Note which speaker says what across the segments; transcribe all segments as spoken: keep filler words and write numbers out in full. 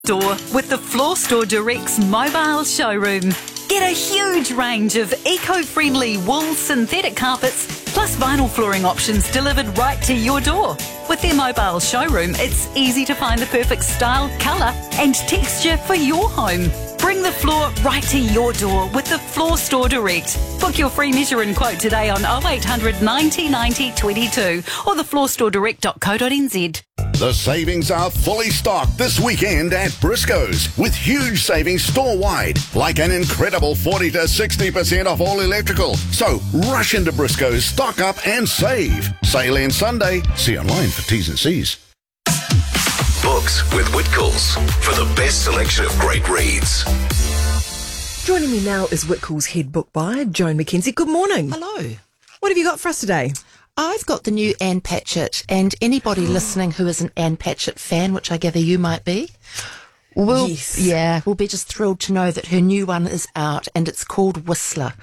Speaker 1: Door with the Floor Store Direct's mobile showroom. Get a huge range of eco-friendly wool synthetic carpets plus vinyl flooring options delivered right to your door. With their mobile showroom, it's easy to find the perfect style, colour and texture for your home. Bring the floor right to your door with the Floor Store Direct. Book your free measure and quote today on oh eight hundred ninety ninety twenty-two or the floor store direct dot co dot n z.
Speaker 2: The savings are fully stocked this weekend at Briscoe's with huge savings store-wide, like an incredible forty to sixty percent off all electrical. So rush into Briscoe's, stock up and save. Sale ends Sunday. See online for T's and C's.
Speaker 3: Books with Whitcoulls for the best selection of great reads.
Speaker 4: Joining me now is Whitcoulls head book buyer, Joan McKenzie. Good morning.
Speaker 5: Hello.
Speaker 4: What have you got for us today?
Speaker 5: I've got the new Anne Patchett, and anybody listening who is an Anne Patchett fan, which I gather you might be, will,
Speaker 4: yes.
Speaker 5: yeah, will be just thrilled to know that her new one is out, and it's called Whistler.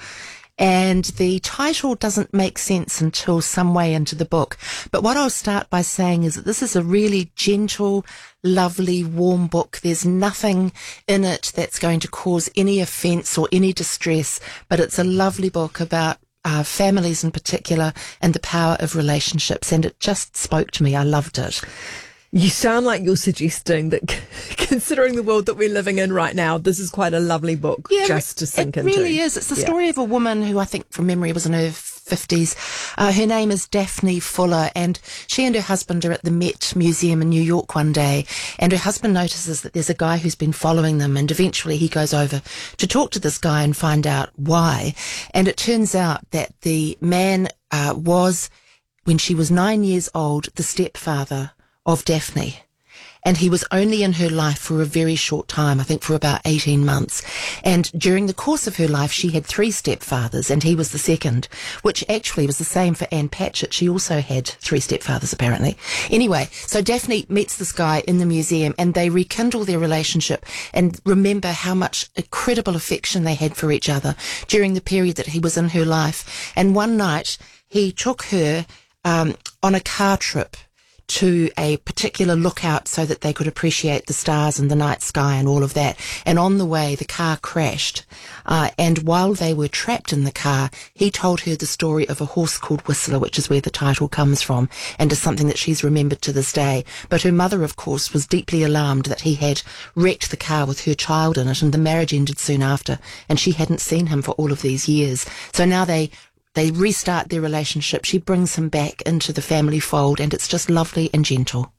Speaker 5: And the title doesn't make sense until some way into the book. But what I'll start by saying is that this is a really gentle, lovely, warm book. There's nothing in it that's going to cause any offence or any distress, but it's a lovely book about uh, families in particular and the power of relationships. And it just spoke to me. I loved it.
Speaker 4: You sound like you're suggesting that, considering the world that we're living in right now, this is quite a lovely book
Speaker 5: yeah,
Speaker 4: just to sink
Speaker 5: it
Speaker 4: into.
Speaker 5: It really is. It's the
Speaker 4: yeah.
Speaker 5: story of a woman who I think from memory was in her fifties. Uh, her name is Daphne Fuller, and she and her husband are at the Met Museum in New York one day, and her husband notices that there's a guy who's been following them, and eventually he goes over to talk to this guy and find out why. And it turns out that the man uh, was, when she was nine years old, the stepfather of Daphne. And he was only in her life for a very short time, I think for about eighteen months. And during the course of her life, she had three stepfathers, and he was the second, which actually was the same for Anne Patchett. She also had three stepfathers, apparently. Anyway, so Daphne meets this guy in the museum, and they rekindle their relationship and remember how much incredible affection they had for each other during the period that he was in her life. And one night, he took her um, on a car trip to a particular lookout so that they could appreciate the stars and the night sky and all of that. And on the way, the car crashed. Uh, and while they were trapped in the car, he told her the story of a horse called Whistler, which is where the title comes from, and is something that she's remembered to this day. But her mother, of course, was deeply alarmed that he had wrecked the car with her child in it, and the marriage ended soon after, and she hadn't seen him for all of these years. So now they They restart their relationship. She brings him back into the family fold, and it's just lovely and gentle.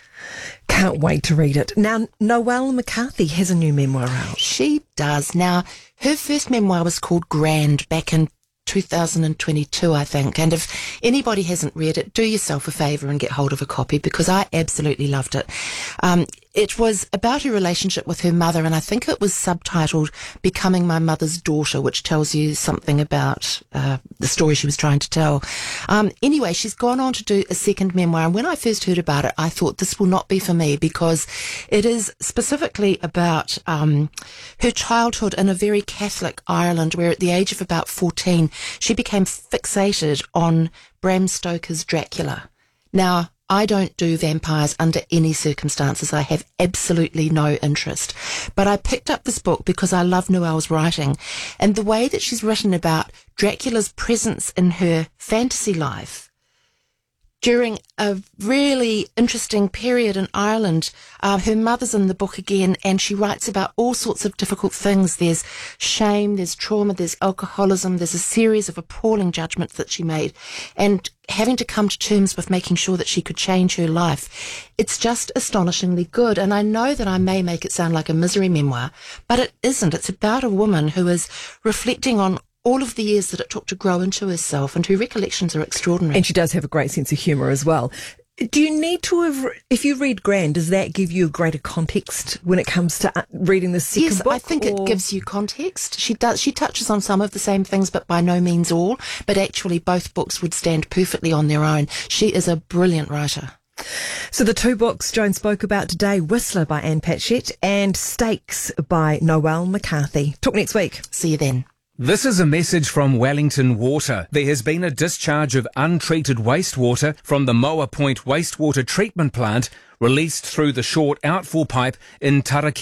Speaker 4: Can't wait to read it. Now, Noelle McCarthy has a new memoir out.
Speaker 5: She does. Now, her first memoir was called Grand back in two thousand twenty-two, I think. And if anybody hasn't read it, do yourself a favour and get hold of a copy, because I absolutely loved it. Um, it was about her relationship with her mother, and I think it was subtitled Becoming My Mother's Daughter, which tells you something about uh, the story she was trying to tell. Um, anyway, she's gone on to do a second memoir, and when I first heard about it, I thought this will not be for me, because it is specifically about um, her childhood in a very Catholic Ireland, where at the age of about fourteen, she became fixated on Bram Stoker's Dracula. Now, I don't do vampires under any circumstances. I have absolutely no interest. But I picked up this book because I love Noelle's writing, and the way that she's written about Dracula's presence in her fantasy life during a really interesting period in Ireland. Uh, her mother's in the book again, and she writes about all sorts of difficult things. There's shame, there's trauma, there's alcoholism, there's a series of appalling judgments that she made, and having to come to terms with making sure that she could change her life. It's just astonishingly good, and I know that I may make it sound like a misery memoir, but it isn't. It's about a woman who is reflecting on all of the years that it took to grow into herself, and her recollections are extraordinary.
Speaker 4: And she does have a great sense of humour as well. Do you need to have, if you read Grand, does that give you a greater context when it comes to reading the second
Speaker 5: yes,
Speaker 4: book?
Speaker 5: Yes, I think
Speaker 4: or?
Speaker 5: It gives you context. She does. She touches on some of the same things, but by no means all. But actually, both books would stand perfectly on their own. She is a brilliant writer.
Speaker 4: So the two books Joan spoke about today, Whistler by Anne Patchett and Stakes by Noelle McCarthy. Talk next week.
Speaker 5: See you then.
Speaker 6: This is a message from Wellington Water. There has been a discharge of untreated wastewater from the Moa Point wastewater treatment plant released through the short outfall pipe in Taraki.